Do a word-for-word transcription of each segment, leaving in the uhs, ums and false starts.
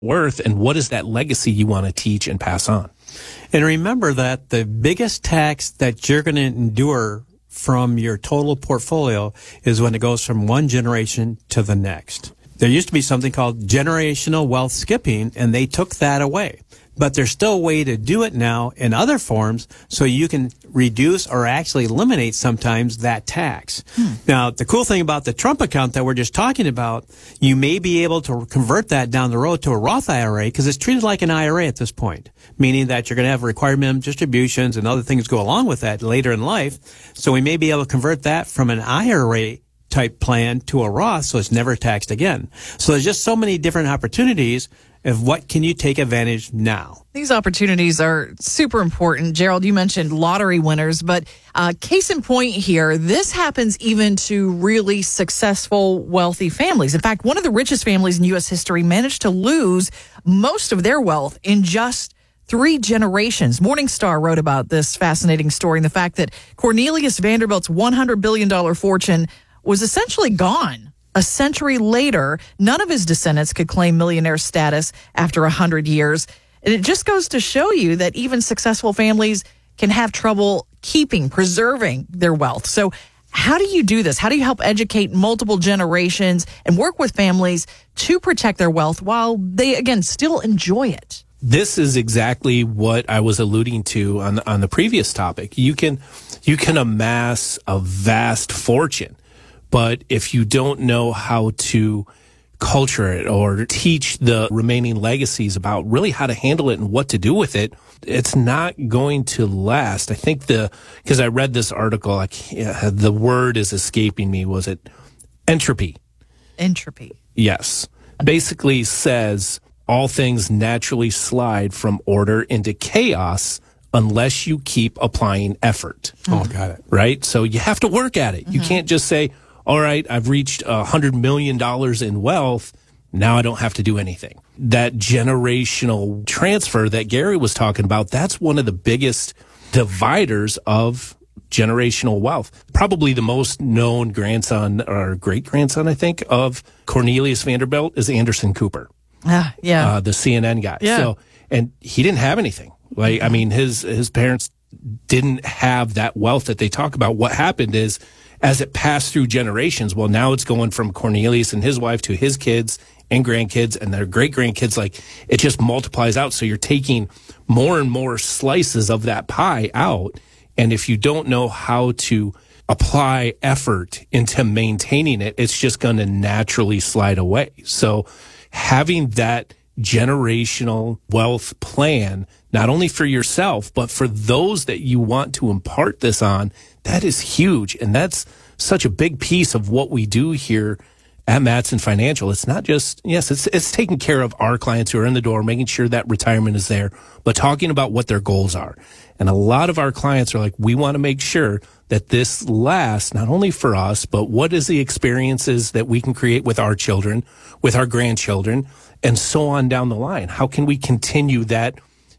worth, and what is that legacy you want to teach and pass on? And remember that the biggest tax that you're going to endure from your total portfolio is when it goes from one generation to the next. There used to be something called generational wealth skipping, and they took that away. But there's still a way to do it now in other forms so you can reduce or actually eliminate sometimes that tax. Hmm. Now, the cool thing about the Trump account that we're just talking about, you may be able to convert that down the road to a Roth I R A because it's treated like an I R A at this point, meaning that you're going to have required minimum distributions and other things go along with that later in life. So we may be able to convert that from an I R A type plan to a Roth so it's never taxed again. So there's just so many different opportunities of what can you take advantage now. These opportunities are super important. Gerald, you mentioned lottery winners, but uh, case in point here, this happens even to really successful, wealthy families. In fact, one of the richest families in U S history managed to lose most of their wealth in just three generations. Morningstar wrote about this fascinating story and the fact that Cornelius Vanderbilt's one hundred billion dollars fortune was essentially gone. A century later, none of his descendants could claim millionaire status after one hundred years. And it just goes to show you that even successful families can have trouble keeping, preserving their wealth. So how do you do this? How do you help educate multiple generations and work with families to protect their wealth while they, again, still enjoy it? This is exactly what I was alluding to on, on the previous topic. You can, you can amass a vast fortune. But if you don't know how to culture it or teach the remaining legacies about really how to handle it and what to do with it, it's not going to last. I think the, because I read this article, I can't, the word is escaping me. Was it entropy? Entropy. Yes. Basically says all things naturally slide from order into chaos unless you keep applying effort. Oh, got it. Right? So you have to work at it. Mm-hmm. You can't just say, all right, I've reached a hundred million dollars in wealth. Now I don't have to do anything. That generational transfer that Gary was talking about, that's one of the biggest dividers of generational wealth. Probably the most known grandson or great grandson, I think, of Cornelius Vanderbilt is Anderson Cooper. Ah, yeah. Uh, the C N N guy. Yeah. So, and he didn't have anything. Like, I mean, his, his parents didn't have that wealth that they talk about. What happened is, as it passed through generations, well, now it's going from Cornelius and his wife to his kids and grandkids and their great grandkids. Like, it just multiplies out. So you're taking more and more slices of that pie out. And if you don't know how to apply effort into maintaining it, it's just going to naturally slide away. So having that generational wealth plan, not only for yourself, but for those that you want to impart this on, that is huge. And that's such a big piece of what we do here at Mattson Financial. It's not just, yes, it's, it's taking care of our clients who are in the door, making sure that retirement is there, but talking about what their goals are. And a lot of our clients are like, we want to make sure that this lasts not only for us, but what is the experiences that we can create with our children, with our grandchildren, and so on down the line. How can we continue that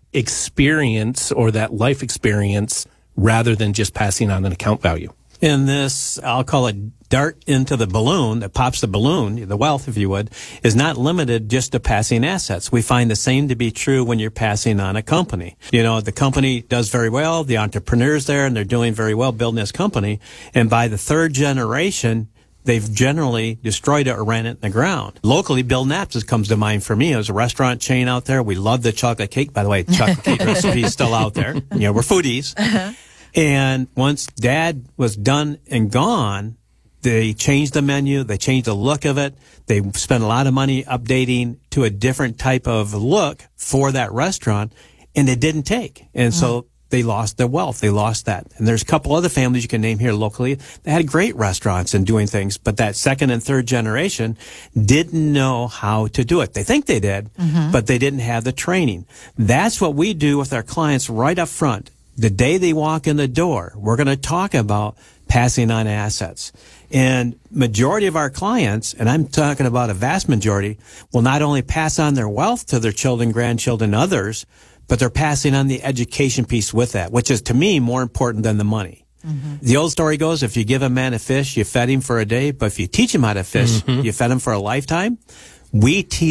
experience or that life experience rather than just passing on an account value? In this, I'll call it dart into the balloon that pops the balloon, the wealth, if you would, is not limited just to passing assets. We find the same to be true when you're passing on a company. You know, the company does very well, the entrepreneur's there, and they're doing very well building this company. And by the third generation, they've generally destroyed it or ran it in the ground. Locally, Bill Knapp's comes to mind for me. It was a restaurant chain out there. We love the chocolate cake. By the way, chocolate cake recipe is still out there. You know, we're foodies. Uh-huh. And once Dad was done and gone, they changed the menu. They changed the look of it. They spent a lot of money updating to a different type of look for that restaurant, and it didn't take. And mm-hmm. so they lost their wealth. They lost that. And there's a couple other families you can name here locally that had great restaurants and doing things, but that second and third generation didn't know how to do it. They think they did, mm-hmm. but they didn't have the training. That's what we do with our clients right up front. The day they walk in the door, we're going to talk about passing on assets. And majority of our clients, and I'm talking about a vast majority, will not only pass on their wealth to their children, grandchildren, others, but they're passing on the education piece with that, which is, to me, more important than the money. Mm-hmm. The old story goes, if you give a man a fish, you fed him for a day, but if you teach him how to fish, mm-hmm. you fed him for a lifetime. We teach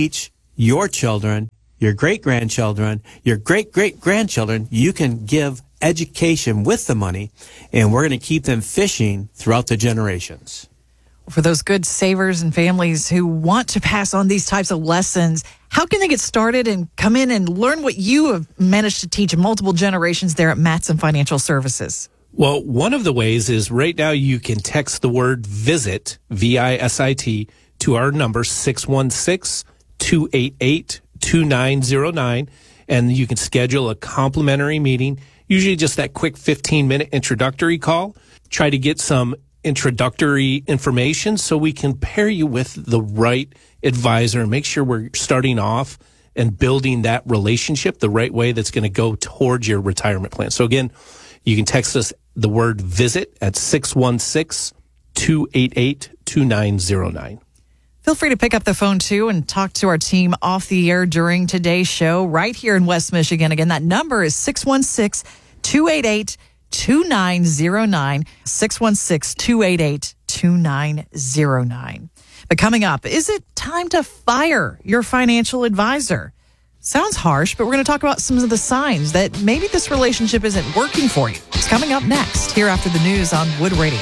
your children, your great-grandchildren, your great-great-grandchildren, you can give education with the money, and we're going to keep them fishing throughout the generations. For those good savers and families who want to pass on these types of lessons, how can they get started and come in and learn what you have managed to teach multiple generations there at Matson Financial Services? Well, one of the ways is right now you can text the word VISIT, V I S I T, to our number six one six, two eight eight, two nine zero nine, and you can schedule a complimentary meeting, usually just that quick fifteen-minute introductory call. Try to get some introductory information so we can pair you with the right advisor and make sure we're starting off and building that relationship the right way that's going to go towards your retirement plan. So again, you can text us the word VISIT at six one six, two eight eight, two nine zero nine. Feel free to pick up the phone, too, and talk to our team off the air during today's show right here in West Michigan. Again, that number is six one six, two eight eight, two nine zero nine, six one six, two eight eight, two nine zero nine. But coming up, is it time to fire your financial advisor? Sounds harsh, but we're going to talk about some of the signs that maybe this relationship isn't working for you. It's coming up next, here after the news on Wood Radio.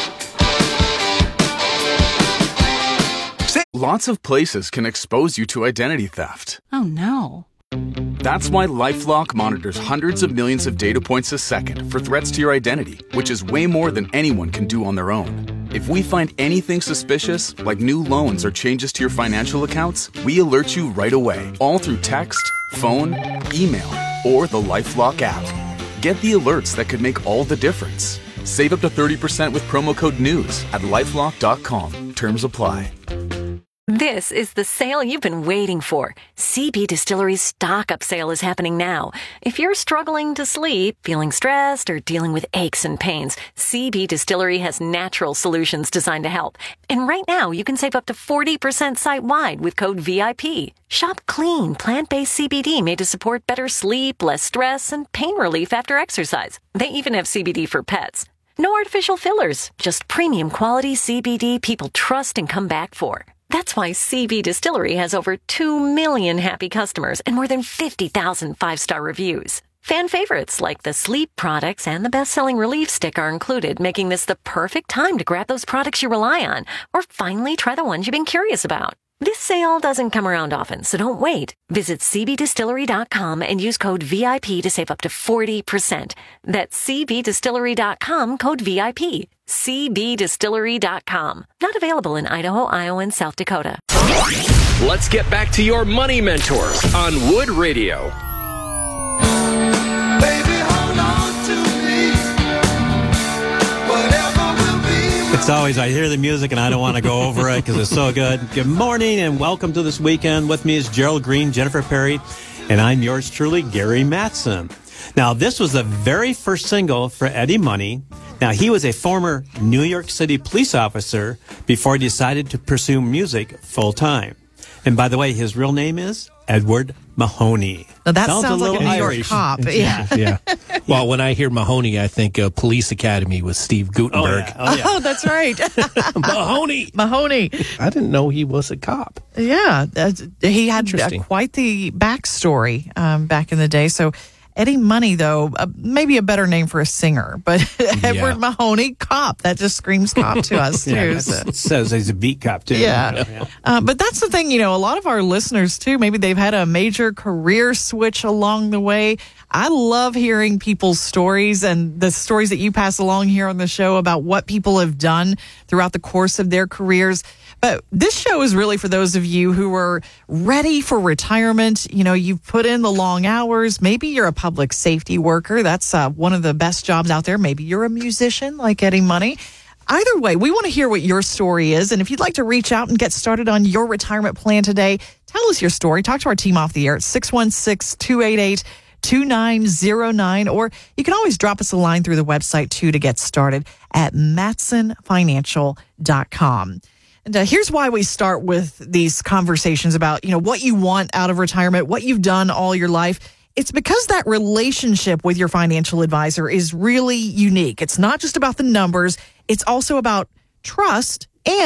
Lots of places can expose you to identity theft. Oh, no. That's why LifeLock monitors hundreds of millions of data points a second for threats to your identity, which is way more than anyone can do on their own. If we find anything suspicious, like new loans or changes to your financial accounts, we alert you right away, all through text, phone, email, or the LifeLock app. Get the alerts that could make all the difference. Save up to thirty percent with promo code NEWS at lifelock dot com. Terms apply. This is the sale you've been waiting for. C B Distillery's stock-up sale is happening now. If you're struggling to sleep, feeling stressed, or dealing with aches and pains, C B Distillery has natural solutions designed to help. And right now, you can save up to forty percent site-wide with code V I P. Shop clean, plant-based C B D made to support better sleep, less stress, and pain relief after exercise. They even have C B D for pets. No artificial fillers, just premium quality C B D people trust and come back for. That's why C B Distillery has over two million happy customers and more than fifty thousand five-star reviews. Fan favorites like the sleep products and the best-selling Relief Stick are included, making this the perfect time to grab those products you rely on or finally try the ones you've been curious about. This sale doesn't come around often, so don't wait. Visit c b distillery dot com and use code V I P to save up to forty percent. That's c b distillery dot com, code V I P. c b distillery dot com. Not available in Idaho, Iowa, and South Dakota. Let's get back to your money mentors on Wood Radio. Baby, hold on to me. Whatever will be. It's always, I hear the music and I don't want to go over it because it's so good. Good morning and welcome to this weekend. With me is Gerald Green, Jennifer Perry, and I'm yours truly, Gary Matson. Now, this was the very first single for Eddie Money. Now, he was a former New York City police officer before he decided to pursue music full time. And by the way, his real name is Edward Mahoney. Now that sounds, sounds a like a New Irish. York cop. Yeah. Yeah. Well, when I hear Mahoney, I think uh, Police Academy with Steve Gutenberg. Oh, yeah. Oh, yeah. Oh, that's right. Mahoney. Mahoney. I didn't know he was a cop. Yeah. Uh, he had uh, Interesting. quite the backstory um, back in the day. So Eddie Money, though, uh, maybe a better name for a singer, but Edward Yeah. Mahoney, cop. That just screams cop to us, too. Yeah, so. it says he's a beat cop, too. Yeah. Uh, but that's the thing, you know, a lot of our listeners, too, maybe they've had a major career switch along the way. I love hearing people's stories and the stories that you pass along here on the show about what people have done throughout the course of their careers. But this show is really for those of you who are ready for retirement. You know, you've put in the long hours. Maybe you're a public safety worker. That's uh, one of the best jobs out there. Maybe you're a musician like Eddie Money. Either way, we want to hear what your story is. And if you'd like to reach out and get started on your retirement plan today, tell us your story. Talk to our team off the air at six one six, two eight eight, two nine zero nine. Or you can always drop us a line through the website, too, to get started at matson financial dot com. And uh, here's why we start with these conversations about, you know, what you want out of retirement, what you've done all your life. It's because that relationship with your financial advisor is really unique. It's not just about the numbers. It's also about trust, and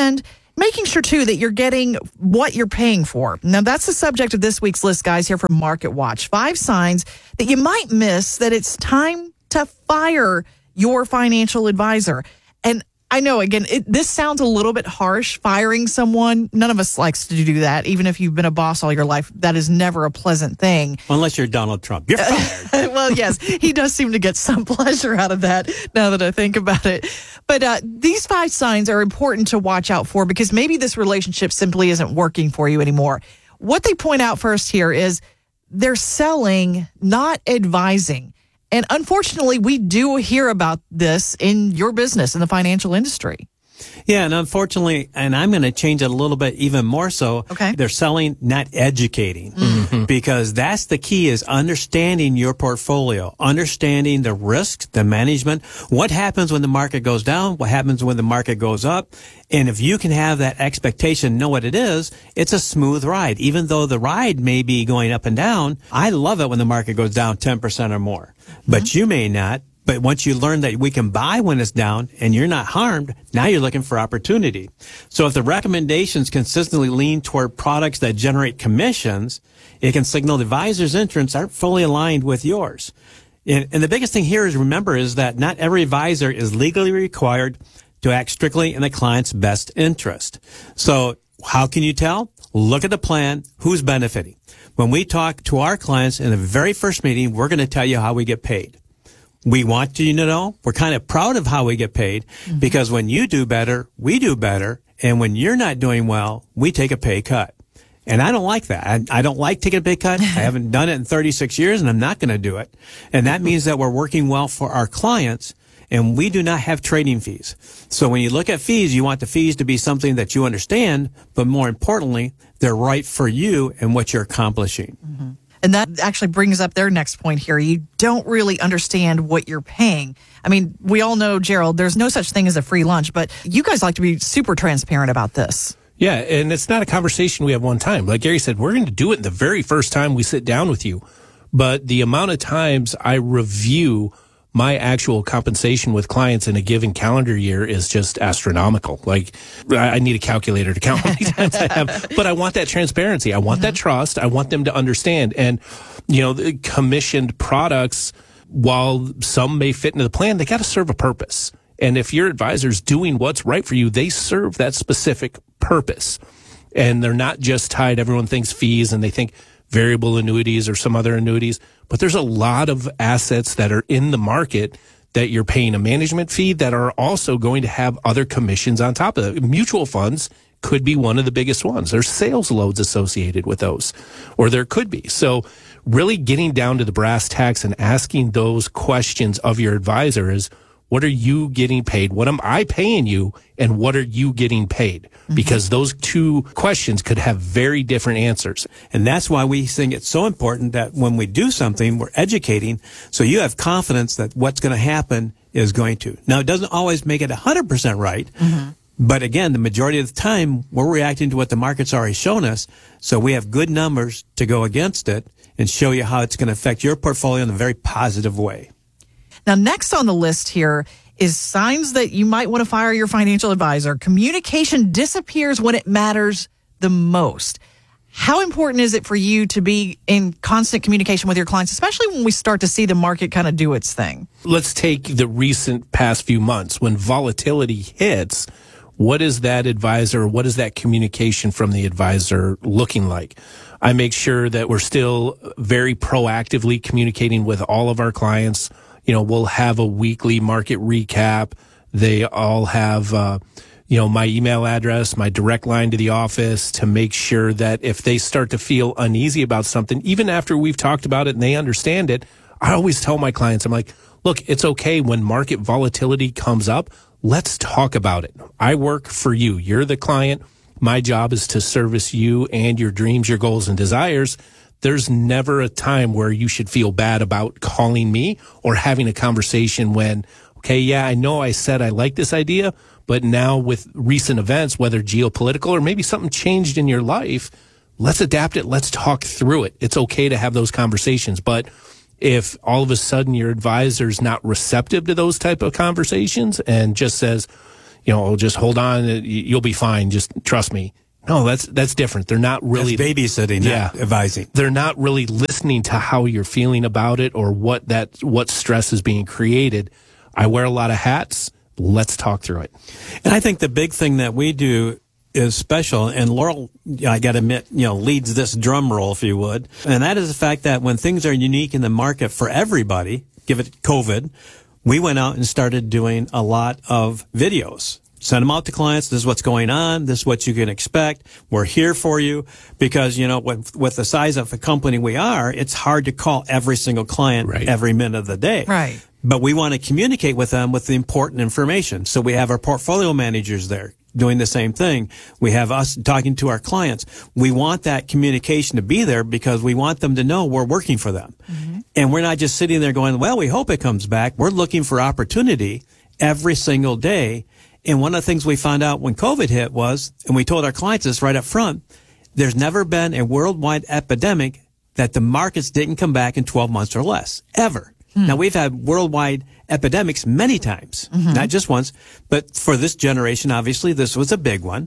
Making sure, too, that you're getting what you're paying for. Now, that's the subject of this week's list, guys, here from Market Watch. Five signs that you might miss that it's time to fire your financial advisor. And I know, again, it, this sounds a little bit harsh, firing someone. None of us likes to do that, even if you've been a boss all your life. That is never a pleasant thing. Unless you're Donald Trump. You're fired. Well, yes, he does seem to get some pleasure out of that now that I think about it. But uh, these five signs are important to watch out for because maybe this relationship simply isn't working for you anymore. What they point out first here is they're selling, not advising. And unfortunately, we do hear about this in your business, in the financial industry. Yeah, and unfortunately, and I'm going to change it a little bit even more so. Okay. They're selling, not educating. Mm-hmm. Because that's the key is understanding your portfolio, understanding the risks, the management, what happens when the market goes down, what happens when the market goes up. And if you can have that expectation, know what it is, it's a smooth ride. Even though the ride may be going up and down, I love it when the market goes down ten percent or more. Mm-hmm. But you may not. But once you learn that we can buy when it's down and you're not harmed, now you're looking for opportunity. So if the recommendations consistently lean toward products that generate commissions, it can signal the advisor's interests aren't fully aligned with yours. And, and the biggest thing here is remember is that not every advisor is legally required to act strictly in the client's best interest. So how can you tell? Look at the plan. Who's benefiting? When we talk to our clients in the very first meeting, we're going to tell you how we get paid. We want you to know we're kind of proud of how we get paid mm-hmm. because when you do better, we do better. And when you're not doing well, we take a pay cut. And I don't like that. I, I don't like taking a pay cut. I haven't done it in thirty-six years and I'm not going to do it. And that means that we're working well for our clients and we do not have trading fees. So when you look at fees, you want the fees to be something that you understand, but more importantly, they're right for you and what you're accomplishing. Mm-hmm. And that actually brings up their next point here. You don't really understand what you're paying. I mean, we all know, Gerald, there's no such thing as a free lunch, but you guys like to be super transparent about this. Yeah, and it's not a conversation we have one time. Like Gary said, we're going to do it the very first time we sit down with you. But the amount of times I review my actual compensation with clients in a given calendar year is just astronomical. Like, I need a calculator to count how many times I have, but I want that transparency. I want mm-hmm. that trust. I want them to understand. And, you know, the commissioned products, while some may fit into the plan, they got to serve a purpose. And if your advisor's doing what's right for you, they serve that specific purpose. And they're not just tied. Everyone thinks fees and they think variable annuities or some other annuities, but there's a lot of assets that are in the market that you're paying a management fee that are also going to have other commissions on top of it. Mutual funds could be one of the biggest ones. There's sales loads associated with those, or there could be. So really getting down to the brass tacks and asking those questions of your advisor is, what are you getting paid? What am I paying you? And what are you getting paid? Mm-hmm. Because those two questions could have very different answers. And that's why we think it's so important that when we do something, we're educating so you have confidence that what's going to happen is going to. Now, it doesn't always make it one hundred percent right. Mm-hmm. But again, the majority of the time, we're reacting to what the market's already shown us. So we have good numbers to go against it and show you how it's going to affect your portfolio in a very positive way. Now, next on the list here is signs that you might want to fire your financial advisor. Communication disappears when it matters the most. How important is it for you to be in constant communication with your clients, especially when we start to see the market kind of do its thing? Let's take the recent past few months. When volatility hits, what is that advisor, what is that communication from the advisor looking like? I make sure that we're still very proactively communicating with all of our clients. You know, we'll have a weekly market recap. They all have, uh, you know, my email address, my direct line to the office to make sure that if they start to feel uneasy about something, even after we've talked about it and they understand it, I always tell my clients, I'm like, look, it's okay when market volatility comes up. Let's talk about it. I work for you. You're the client. My job is to service you and your dreams, your goals, and desires. There's never a time where you should feel bad about calling me or having a conversation when, okay, yeah, I know I said I like this idea, but now with recent events, whether geopolitical or maybe something changed in your life, let's adapt it. Let's talk through it. It's okay to have those conversations. But if all of a sudden your advisor's not receptive to those type of conversations and just says, you know, just hold on, you'll be fine, just trust me. No, that's that's different. They're not really That's babysitting, yeah, not advising. They're not really listening to how you're feeling about it or what that what stress is being created. I wear a lot of hats. Let's talk through it. And I think the big thing that we do is special, and Laurel, I got to admit, you know, leads this drum roll, if you would, and that is the fact that when things are unique in the market for everybody, give it COVID, we went out and started doing a lot of videos. Send them out to clients. This is what's going on. This is what you can expect. We're here for you because, you know, with, with the size of the company we are, it's hard to call every single client right. every minute of the day. Right. But we want to communicate with them with the important information. So we have our portfolio managers there doing the same thing. We have us talking to our clients. We want that communication to be there because we want them to know we're working for them. Mm-hmm. And we're not just sitting there going, well, we hope it comes back. We're looking for opportunity every single day. And one of the things we found out when COVID hit was, and we told our clients this right up front, there's never been a worldwide epidemic that the markets didn't come back in twelve months or less, ever. Hmm. Now, we've had worldwide epidemics many times, mm-hmm. not just once, but for this generation, obviously, this was a big one.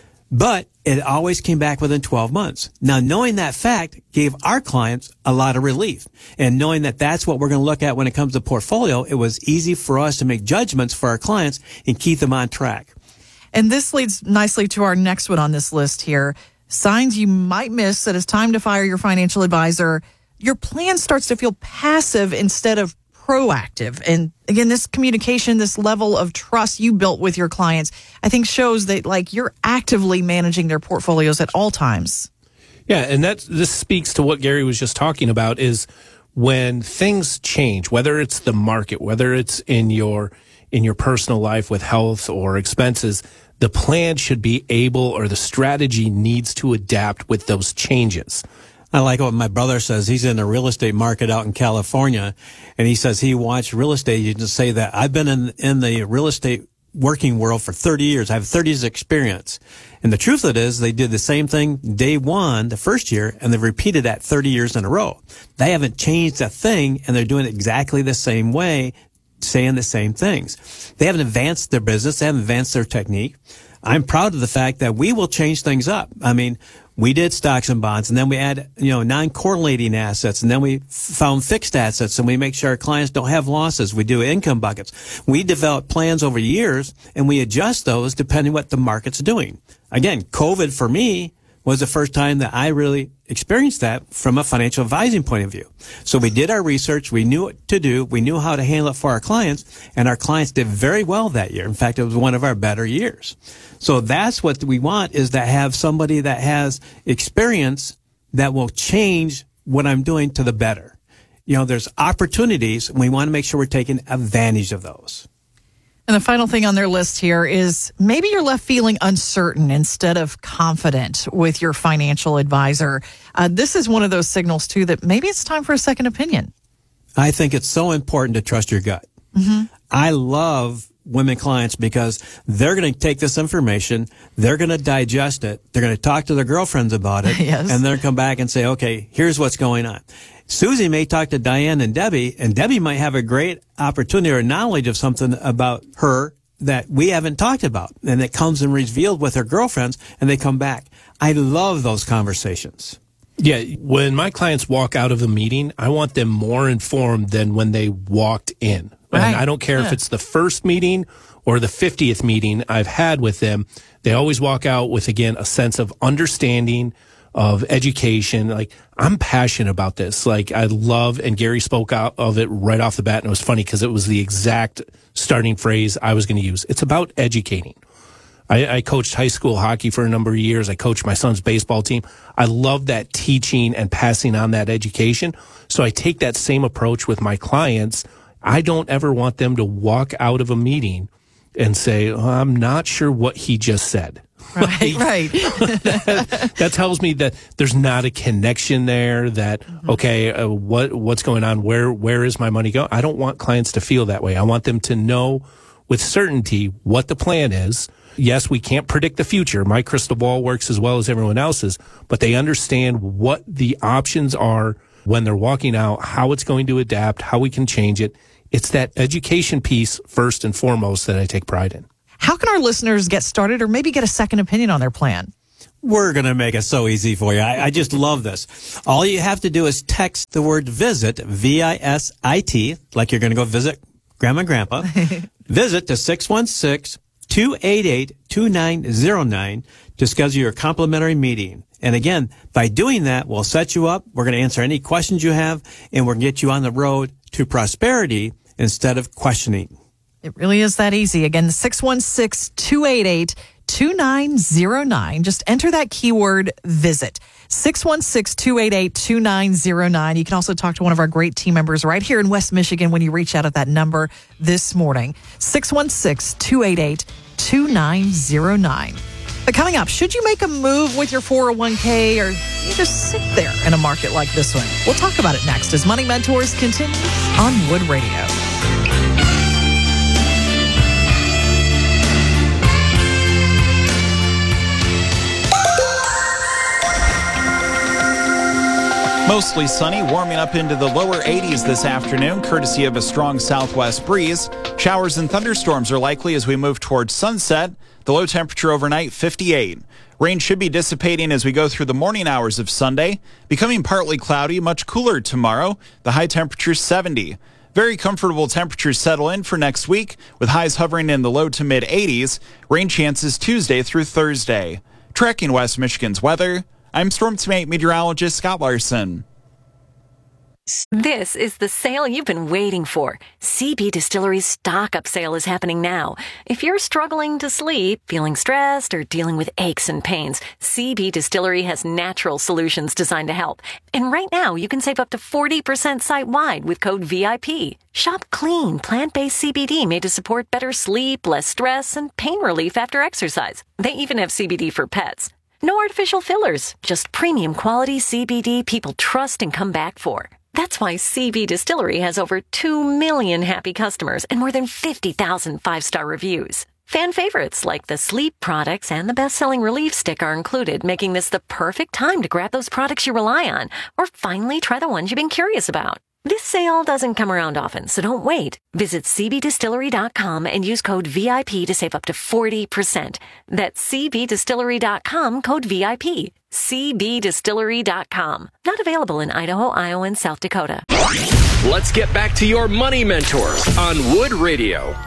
But it always came back within twelve months. Now, knowing that fact gave our clients a lot of relief. And knowing that that's what we're going to look at when it comes to portfolio, it was easy for us to make judgments for our clients and keep them on track. And this leads nicely to our next one on this list here. Signs you might miss that it's time to fire your financial advisor. Your plan starts to feel passive instead of proactive. And again, this communication, this level of trust you built with your clients, I think shows that like you're actively managing their portfolios at all times. Yeah, and that this speaks to what Gary was just talking about is when things change, whether it's the market, whether it's in your in your personal life with health or expenses, the plan should be able or the strategy needs to adapt with those changes. I like what my brother says. He's in the real estate market out in California, and he says he watched real estate agents say that I've been in in the real estate working world for thirty years. I have thirty years experience. And the truth of it is they did the same thing day one, the first year, and they've repeated that thirty years in a row. They haven't changed a thing, and they're doing it exactly the same way, saying the same things. They haven't advanced their business. They haven't advanced their technique. I'm proud of the fact that we will change things up. I mean, we did stocks and bonds, and then we add, you know, non-correlating assets, and then we found fixed assets, and we make sure our clients don't have losses. We do income buckets. We develop plans over years, and we adjust those depending what the market's doing. Again, COVID for me was the first time that I really experienced that from a financial advising point of view. So we did our research. We knew what to do. We knew how to handle it for our clients, and our clients did very well that year. In fact, it was one of our better years. So that's what we want, is to have somebody that has experience that will change what I'm doing to the better. You know, there's opportunities, and we want to make sure we're taking advantage of those. And the final thing on their list here is maybe you're left feeling uncertain instead of confident with your financial advisor. Uh, this is one of those signals, too, that maybe it's time for a second opinion. I think it's so important to trust your gut. Mm-hmm. I love women clients because they're going to take this information, they're going to digest it, they're going to talk to their girlfriends about it, yes. and they're come back and say, okay, here's what's going on. Susie may talk to Diane and Debbie, and Debbie might have a great opportunity or knowledge of something about her that we haven't talked about, and it comes and revealed with her girlfriends, and they come back. I love those conversations. Yeah, when my clients walk out of a meeting, I want them more informed than when they walked in. Right. And I don't care yeah. if it's the first meeting or the fiftieth meeting I've had with them. They always walk out with, again, a sense of understanding, of education. Like, I'm passionate about this. Like, I love, and Gary spoke out of it right off the bat, and it was funny because it was the exact starting phrase I was going to use. It's about educating. I, I coached high school hockey for a number of years. I coached my son's baseball team. I love that teaching and passing on that education. So I take that same approach with my clients. I don't ever want them to walk out of a meeting and say, oh, I'm not sure what he just said. Right, like, right. that, that tells me that there's not a connection there, that, mm-hmm. okay, uh, what what's going on? Where Where is my money going? I don't want clients to feel that way. I want them to know with certainty what the plan is. Yes, we can't predict the future. My crystal ball works as well as everyone else's, but they understand what the options are when they're walking out, how it's going to adapt, how we can change it. It's that education piece first and foremost that I take pride in. How can our listeners get started or maybe get a second opinion on their plan? We're going to make it so easy for you. I, I just love this. All you have to do is text the word VISIT, V I S I T, like you're going to go visit Grandma and Grandpa. Visit to six one six, two eight eight, two nine zero nine to schedule your complimentary meeting. And again, by doing that, we'll set you up. We're going to answer any questions you have, and we're going to get you on the road to prosperity instead of questioning. It really is that easy. Again, six one six, two eight eight, two nine zero nine. Just enter that keyword VISIT. six one six, two eight eight, two nine zero nine. You can also talk to one of our great team members right here in West Michigan when you reach out at that number this morning. six one six, two eight eight, two nine zero nine. But coming up, should you make a move with your four oh one k or you just sit there in a market like this one? We'll talk about it next as Money Mentors continues on Wood Radio. Mostly sunny, warming up into the lower eighties this afternoon, courtesy of a strong southwest breeze. Showers and thunderstorms are likely as we move towards sunset. The low temperature overnight, fifty-eight. Rain should be dissipating as we go through the morning hours of Sunday, becoming partly cloudy, much cooler tomorrow. The high temperature, seventy. Very comfortable temperatures settle in for next week, with highs hovering in the low to mid eighties. Rain chances Tuesday through Thursday. Tracking West Michigan's weather, I'm Storm Team meteorologist Scott Larson. This is the sale you've been waiting for. C B Distillery's stock-up sale is happening now. If you're struggling to sleep, feeling stressed, or dealing with aches and pains, C B Distillery has natural solutions designed to help. And right now, you can save up to forty percent site-wide with code V I P. Shop clean, plant-based C B D made to support better sleep, less stress, and pain relief after exercise. They even have C B D for pets. No artificial fillers, just premium quality C B D people trust and come back for. That's why C B Distillery has over two million happy customers and more than fifty thousand five-star reviews. Fan favorites like the sleep products and the best-selling relief stick are included, making this the perfect time to grab those products you rely on or finally try the ones you've been curious about. This sale doesn't come around often, so don't wait. Visit c b distillery dot com and use code V I P to save up to forty percent. That's c b distillery dot com, code V I P. c b distillery dot com. Not available in Idaho, Iowa, and South Dakota. Let's get back to your Money Mentors on Wood Radio.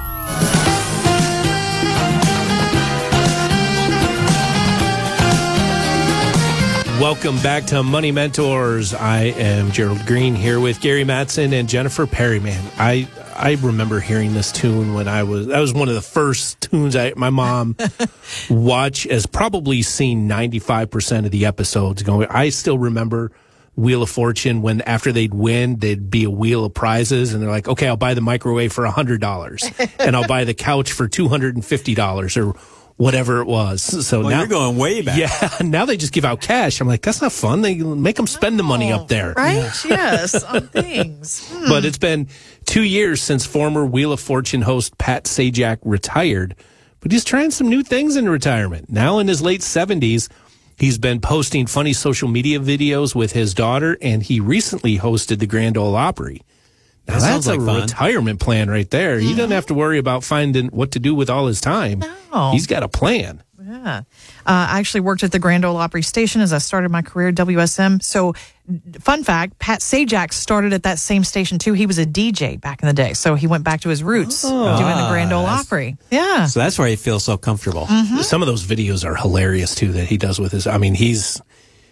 Welcome back to Money Mentors. I am Gerald Green here with Gary Mattson and Jennifer Perry. Man, I I remember hearing this tune when I was, that was one of the first tunes I, my mom watched, has probably seen ninety-five percent of the episodes going. I still remember Wheel of Fortune when after they'd win, there'd be a wheel of prizes and they're like, okay, I'll buy the microwave for one hundred dollars and I'll buy the couch for two hundred fifty dollars or whatever it was. So well, now you're going way back. Yeah, now they just give out cash. I'm like, that's not fun. They make them spend the money up there. Right? Yes, on things. Hmm. But it's been two years since former Wheel of Fortune host Pat Sajak retired, but he's trying some new things in retirement. Now in his late seventies, he's been posting funny social media videos with his daughter, and he recently hosted the Grand Ole Opry. Now, that that's sounds a like fun. retirement plan right there. Mm-hmm. He doesn't have to worry about finding what to do with all his time. No. He's got a plan. Yeah. Uh, I actually worked at the Grand Ole Opry station as I started my career at W S M. So, fun fact, Pat Sajak started at that same station, too. He was a D J back in the day. So, he went back to his roots Oh. doing the Grand Ole Opry. Yeah. So that's why he feels so comfortable. Mm-hmm. Some of those videos are hilarious, too, that he does with his, I mean, he's...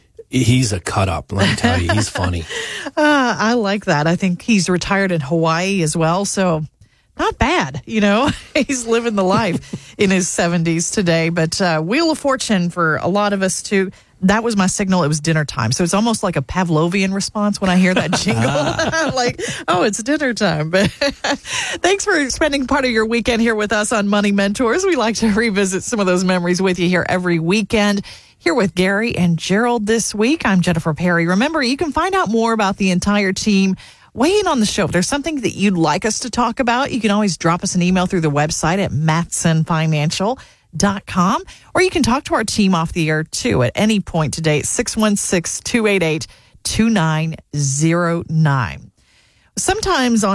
He's a cut up, let me tell you. He's funny. Uh, I like that. I think he's retired in Hawaii as well. So not bad, you know. He's living the life in his seventies today. But uh, Wheel of Fortune for a lot of us, too. That was my signal. It was dinner time. So it's almost like a Pavlovian response when I hear that jingle. I'm like, oh, it's dinner time. But thanks for spending part of your weekend here with us on Money Mentors. We like to revisit some of those memories with you here every weekend. Here with Gary and Gerald this week, I'm Jennifer Perry. Remember, you can find out more about the entire team. Weigh in on the show. If there's something that you'd like us to talk about, you can always drop us an email through the website at mattson financial dot com, or you can talk to our team off the air, too, at any point today at six one six, two eight eight, two nine zero nine. Sometimes on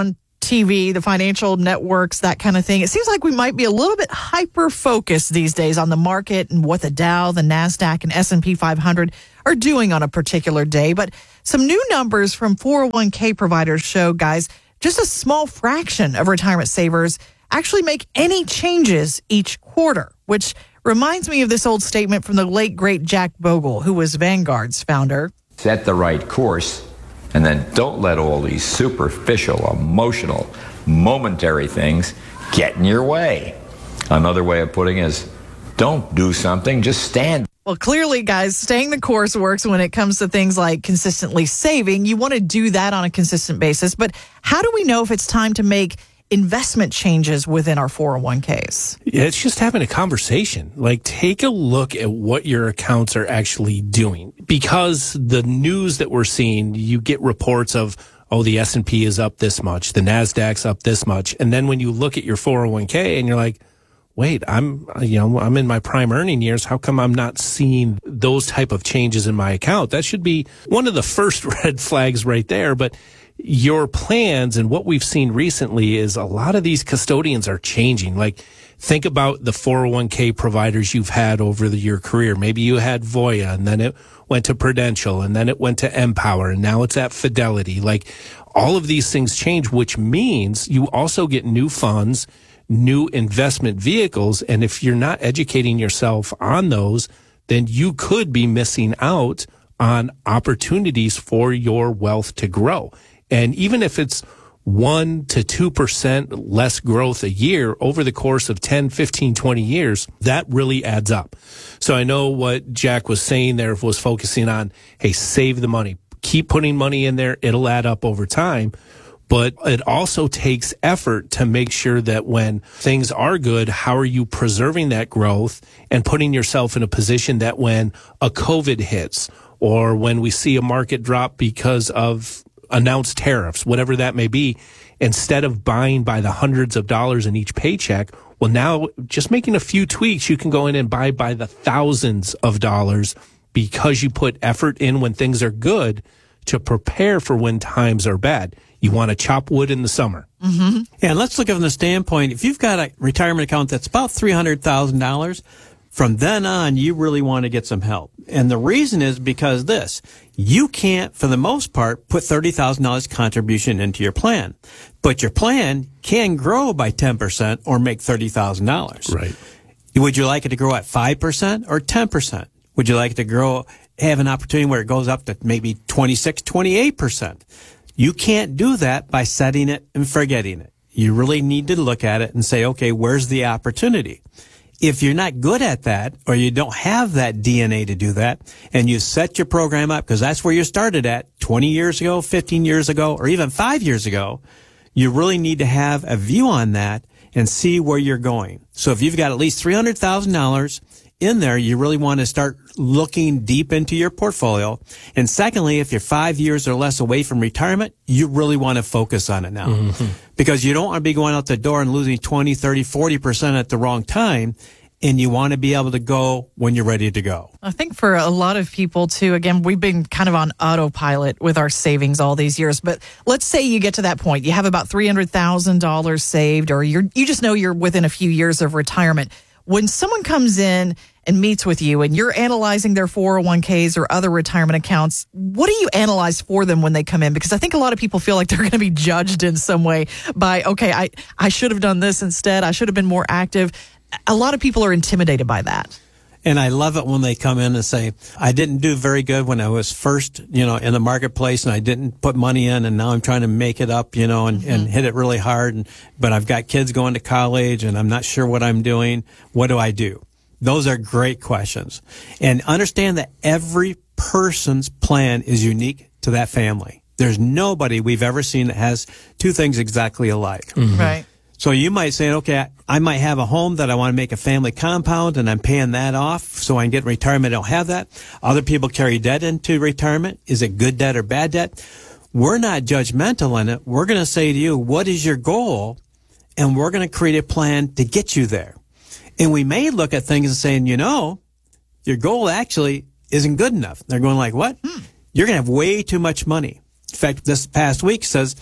T V, the financial networks, that kind of thing. It seems like we might be a little bit hyper-focused these days on the market and what the Dow, the NASDAQ, and S and P five hundred are doing on a particular day. But some new numbers from four oh one k providers show, guys, just a small fraction of retirement savers actually make any changes each quarter, which reminds me of this old statement from the late, great Jack Bogle, who was Vanguard's founder. Set the right course, and then don't let all these superficial, emotional, momentary things get in your way. Another way of putting it is, don't do something, just stand. Well, clearly, guys, staying the course works when it comes to things like consistently saving. You want to do that on a consistent basis. But how do we know if it's time to make investment changes within our four oh one k's? Yeah, it's just having a conversation. Like, take a look at what your accounts are actually doing. Because the news that we're seeing, you get reports of, oh, the S and P is up this much, the NASDAQ's up this much. And then when you look at your four oh one k and you're like, wait, I'm, you know, I'm in my prime earning years. How come I'm not seeing those type of changes in my account? That should be one of the first red flags right there. But your plans and what we've seen recently is a lot of these custodians are changing. Like, think about the four oh one k providers you've had over the, your career. Maybe you had Voya, and then it went to Prudential, and then it went to Empower, and now it's at Fidelity. Like, all of these things change, which means you also get new funds, new investment vehicles. And if you're not educating yourself on those, then you could be missing out on opportunities for your wealth to grow. And even if it's one to two percent less growth a year over the course of ten, fifteen, twenty years, that really adds up. So I know what Jack was saying there was focusing on, hey, save the money, keep putting money in there. It'll add up over time. But it also takes effort to make sure that when things are good, how are you preserving that growth and putting yourself in a position that when a COVID hits or when we see a market drop because of announced tariffs, whatever that may be, instead of buying by the hundreds of dollars in each paycheck, well, now just making a few tweaks, you can go in and buy by the thousands of dollars because you put effort in when things are good to prepare for when times are bad. You want to chop wood in the summer. Mm-hmm. Yeah, and let's look at it from the standpoint, if you've got a retirement account that's about three hundred thousand dollars, from then on, you really want to get some help. And the reason is because this, you can't, for the most part, put thirty thousand dollars contribution into your plan. But your plan can grow by ten percent or make thirty thousand dollars. Right. Would you like it to grow at five percent or ten percent? Would you like it to grow, have an opportunity where it goes up to maybe twenty-six, twenty-eight percent? You can't do that by setting it and forgetting it. You really need to look at it and say, okay, where's the opportunity? If you're not good at that, or you don't have that D N A to do that, and you set your program up, because that's where you started at twenty years ago, fifteen years ago, or even five years ago, you really need to have a view on that and see where you're going. So if you've got at least three hundred thousand dollars in there, you really want to start looking deep into your portfolio. And secondly, if you're five years or less away from retirement, you really want to focus on it now. Mm-hmm. Because you don't want to be going out the door and losing twenty, thirty, forty percent at the wrong time. And you want to be able to go when you're ready to go. I think for a lot of people too, again, we've been kind of on autopilot with our savings all these years. But let's say you get to that point. You have about three hundred thousand dollars saved, or you're, you just know you're within a few years of retirement. When someone comes in and meets with you and you're analyzing their four oh one k's or other retirement accounts, what do you analyze for them when they come in? Because I think a lot of people feel like they're going to be judged in some way by, okay, I, I should have done this instead. I should have been more active. A lot of people are intimidated by that. And I love it when they come in and say, I didn't do very good when I was first, you know, in the marketplace, and I didn't put money in, and now I'm trying to make it up, you know, and, mm-hmm. and hit it really hard. And, but I've got kids going to college, and I'm not sure what I'm doing. What do I do? Those are great questions. And understand that every person's plan is unique to that family. There's nobody we've ever seen that has two things exactly alike. Mm-hmm. Right. So you might say, okay, I might have a home that I want to make a family compound, and I'm paying that off so I can get retirement. I don't have that. Other people carry debt into retirement. Is it good debt or bad debt? We're not judgmental in it. We're going to say to you, what is your goal? And we're going to create a plan to get you there. And we may look at things and saying, you know, your goal actually isn't good enough. They're going like, what? Hmm. You're going to have way too much money. In fact, this past week says,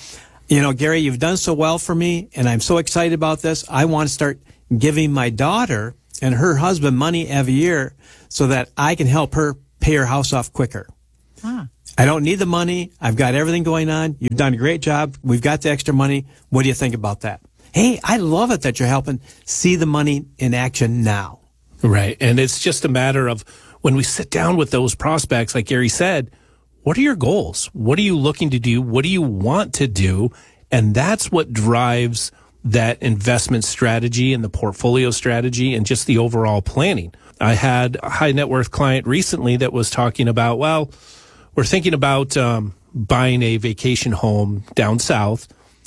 you know, Gary, you've done so well for me, and I'm so excited about this. I want to start giving my daughter and her husband money every year so that I can help her pay her house off quicker. Huh. I don't need the money. I've got everything going on. You've done a great job. We've got the extra money. What do you think about that? Hey, I love it that you're helping see the money in action now. Right. And it's just a matter of when we sit down with those prospects, like Gary said, what are your goals? What are you looking to do? What do you want to do? And that's what drives that investment strategy and the portfolio strategy and just the overall planning. I had a high net worth client recently that was talking about, well, we're thinking about um, buying a vacation home down south,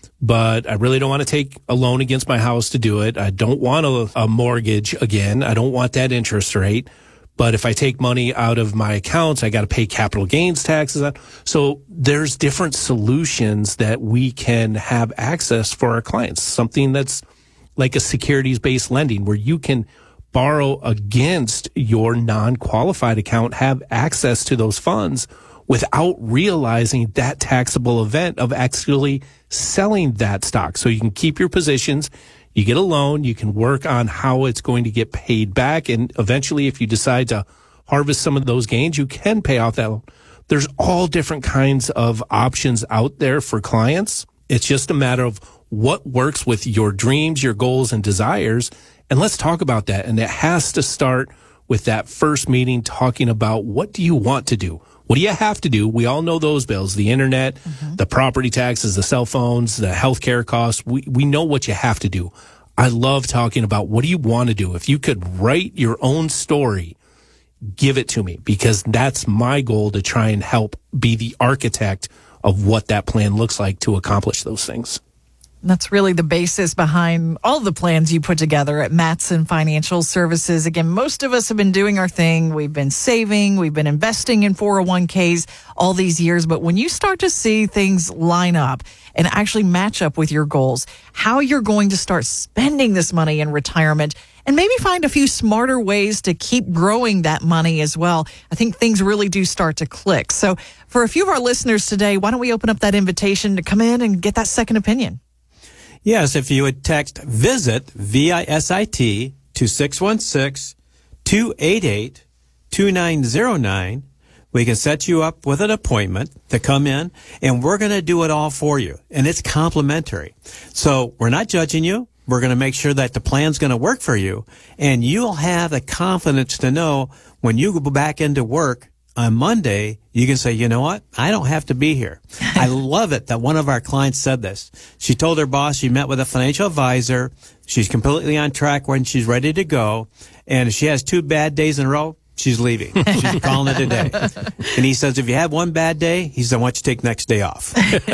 but I really don't want to take a loan against my house to do it. I don't want a, a mortgage again. I don't want that interest rate. But if I take money out of my accounts, I got to pay capital gains taxes. So there's different solutions that we can have access for our clients. Something that's like a securities-based lending where you can borrow against your non-qualified account, have access to those funds without realizing that taxable event of actually selling that stock. So you can keep your positions. You get a loan, you can work on how it's going to get paid back, and eventually if you decide to harvest some of those gains, you can pay off that loan. There's all different kinds of options out there for clients. It's just a matter of what works with your dreams, your goals, and desires, and let's talk about that. And it has to start with that first meeting, talking about what do you want to do? What do you have to do? We all know those bills, the internet, mm-hmm. the property taxes, the cell phones, the healthcare costs. We, we know what you have to do. I love talking about what do you want to do? If you could write your own story, give it to me, because that's my goal, to try and help be the architect of what that plan looks like to accomplish those things. That's really the basis behind all the plans you put together at Matson Financial Services. Again, most of us have been doing our thing. We've been saving. We've been investing in four oh one k's all these years. But when you start to see things line up and actually match up with your goals, how you're going to start spending this money in retirement and maybe find a few smarter ways to keep growing that money as well, I think things really do start to click. So for a few of our listeners today, why don't we open up that invitation to come in and get that second opinion? Yes, if you would text VISIT, V I S I T, to six one six, two eight eight, two nine zero nine, we can set you up with an appointment to come in, and we're going to do it all for you. And it's complimentary. So we're not judging you. We're going to make sure that the plan's going to work for you, and you'll have the confidence to know when you go back into work on Monday, you can say, you know what? I don't have to be here. I love it that one of our clients said this. She told her boss she met with a financial advisor. She's completely on track when she's ready to go. And if she has two bad days in a row, she's leaving. She's calling it a day. And he says, if you have one bad day, he said, why don't you take next day off?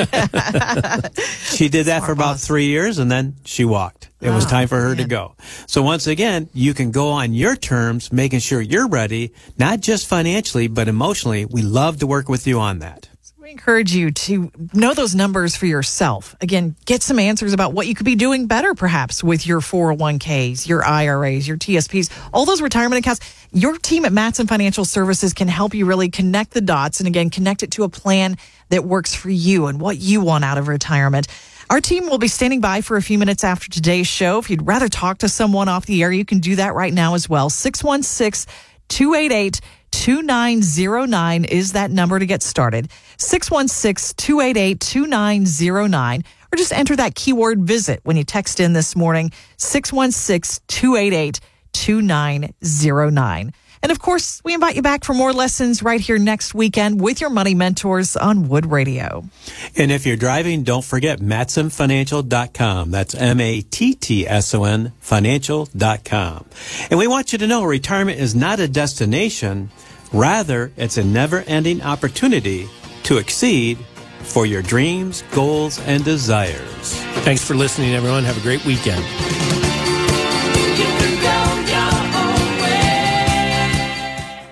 She did that for about three years, and then she walked. It was time for her to go. So once again, you can go on your terms, making sure you're ready, not just financially, but emotionally. We love to work with you on that. We encourage you to know those numbers for yourself. Again, get some answers about what you could be doing better, perhaps, with your four oh one k's, your I R As, your T S Ps, all those retirement accounts. Your team at Matson Financial Services can help you really connect the dots and, again, connect it to a plan that works for you and what you want out of retirement. Our team will be standing by for a few minutes after today's show. If you'd rather talk to someone off the air, you can do that right now as well. six one six, two eight eight, two nine zero nine is that number to get started. six one six, two eight eight, two nine zero nine. Or just enter that keyword VISIT when you text in this morning, six one six, two eight eight, two nine zero nine. And of course, we invite you back for more lessons right here next weekend with your money mentors on Wood Radio. And if you're driving, don't forget Matson Financial dot com. That's M A T T S O N Financial dot com. And we want you to know retirement is not a destination. Rather, it's a never-ending opportunity to exceed for your dreams, goals, and desires. Thanks for listening, everyone. Have a great weekend. Gary Matson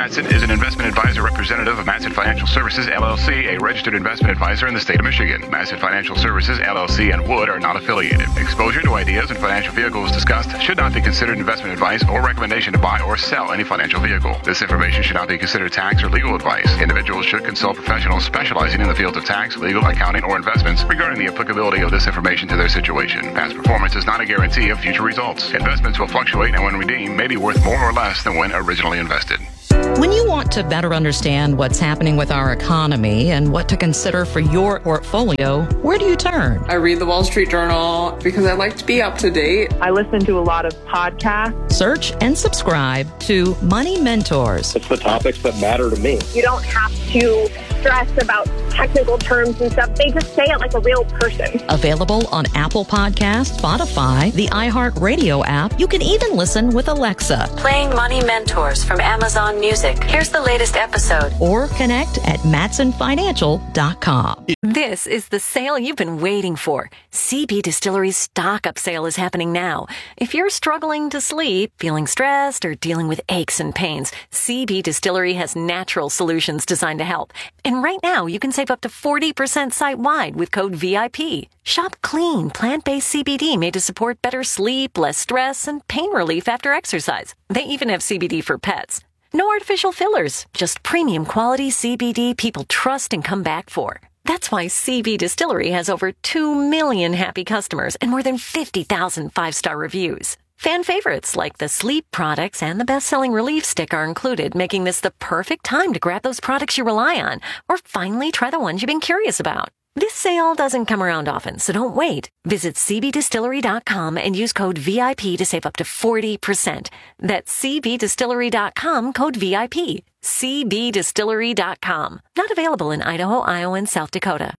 Matson is an investment advisor representative of Matson Financial Services, L L C, a registered investment advisor in the state of Michigan. Matson Financial Services, L L C, and Wood are not affiliated. Exposure to ideas and financial vehicles discussed should not be considered investment advice or recommendation to buy or sell any financial vehicle. This information should not be considered tax or legal advice. Individuals should consult professionals specializing in the fields of tax, legal, accounting, or investments regarding the applicability of this information to their situation. Past performance is not a guarantee of future results. Investments will fluctuate and when redeemed may be worth more or less than when originally invested. When you want to better understand what's happening with our economy and what to consider for your portfolio, where do you turn? I read the Wall Street Journal because I like to be up to date. I listen to a lot of podcasts. Search and subscribe to Money Mentors. It's the topics that matter to me. You don't have to stress about technical terms and stuff. They just say it like a real person. Available on Apple Podcasts, Spotify, the iHeartRadio app. You can even listen with Alexa. Playing Money Mentors from Amazon Music. Here's the latest episode. Or connect at matson financial dot com. This is the sale you've been waiting for. C B Distillery's stock-up sale is happening now. If you're struggling to sleep, feeling stressed, or dealing with aches and pains, C B Distillery has natural solutions designed to help. And right now, you can save up to forty percent site-wide with code V I P. Shop clean, plant-based C B D made to support better sleep, less stress, and pain relief after exercise. They even have C B D for pets. No artificial fillers, just premium quality C B D people trust and come back for. That's why C B Distillery has over two million happy customers and more than fifty thousand five-star reviews. Fan favorites like the sleep products and the best-selling relief stick are included, making this the perfect time to grab those products you rely on or finally try the ones you've been curious about. This sale doesn't come around often, so don't wait. Visit c b distillery dot com and use code V I P to save up to forty percent. That's c b distillery dot com, code V I P. c b distillery dot com. Not available in Idaho, Iowa, and South Dakota.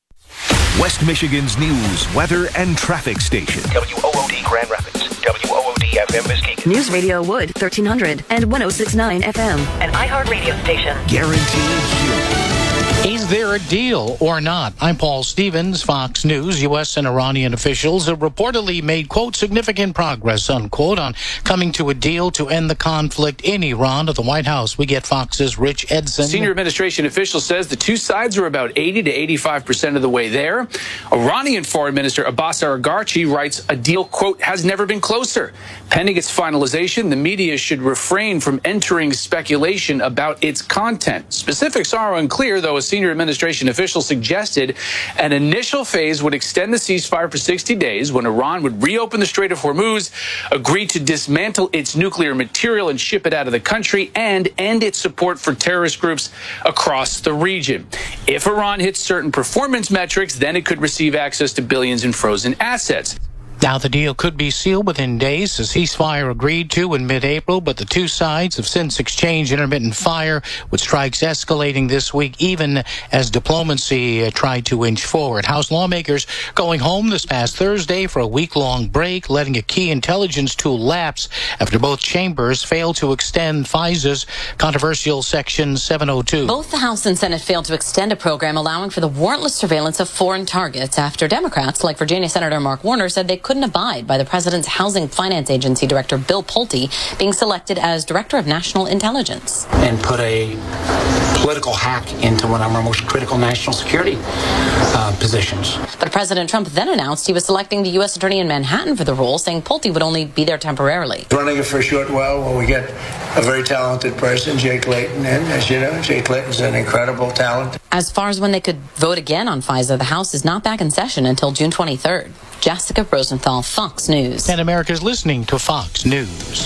West Michigan's news, weather, and traffic station. W O O D Grand Rapids. W O O D F M Muskegon. News Radio Wood, thirteen hundred and one oh six point nine F M. An iHeartRadio station. Guaranteed hearing. Is there a deal or not? I'm Paul Stevens, Fox News. U S and Iranian officials have reportedly made, quote, significant progress, unquote, on coming to a deal to end the conflict in Iran. At the White House, we get Fox's Rich Edson. Senior administration official says the two sides are about eighty to eighty-five percent of the way there. Iranian Foreign Minister Abbas Araghchi writes a deal, quote, has never been closer. Pending its finalization, the media should refrain from entering speculation about its content. Specifics are unclear, though a senior administration official suggested an initial phase would extend the ceasefire for sixty days when Iran would reopen the Strait of Hormuz, agree to dismantle its nuclear material and ship it out of the country, and end its support for terrorist groups across the region. If Iran hits certain performance metrics, then it could receive access to billions in frozen assets. Now, the deal could be sealed within days. The ceasefire agreed to in mid-April, but the two sides have since exchanged intermittent fire, with strikes escalating this week, even as diplomacy uh, tried to inch forward. House lawmakers going home this past Thursday for a week-long break, letting a key intelligence tool lapse after both chambers failed to extend FISA's controversial Section seven oh two. Both the House and Senate failed to extend a program allowing for the warrantless surveillance of foreign targets after Democrats, like Virginia Senator Mark Warner, said they couldn't abide by the president's Housing Finance Agency director, Bill Pulte, being selected as Director of National Intelligence. And put a political hack into one of our most critical national security uh, positions. But President Trump then announced he was selecting the U S Attorney in Manhattan for the role, saying Pulte would only be there temporarily. Running it for a short while while we get a very talented person, Jay Clayton, in. As you know, Jay Clayton's an incredible talent. As far as when they could vote again on FISA, the House is not back in session until June twenty-third. Jessica Rosenthal, Fox News. And America's listening to Fox News.